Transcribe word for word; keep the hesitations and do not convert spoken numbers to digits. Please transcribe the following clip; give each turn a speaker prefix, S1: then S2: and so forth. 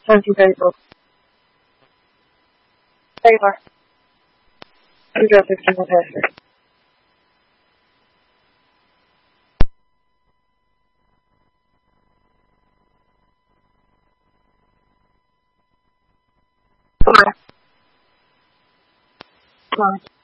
S1: Thank you, April. Taylor. two zero six one password. Come on. Come on.